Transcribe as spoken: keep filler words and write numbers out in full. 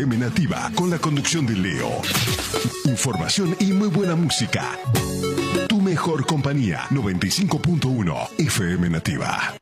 M Nativa, con la conducción de Leo. Información y muy buena música. Tu mejor compañía, noventa y cinco punto uno F M Nativa.